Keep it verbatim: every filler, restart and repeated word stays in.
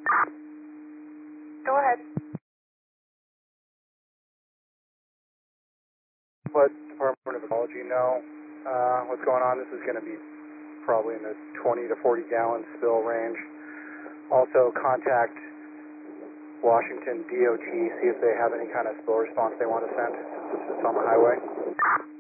Go ahead. Let Department of Ecology know uh, what's going on. This is going to be probably in the twenty to forty gallon spill range. Also contact Washington D O T, see if they have any kind of spill response they want to send since it's on the highway.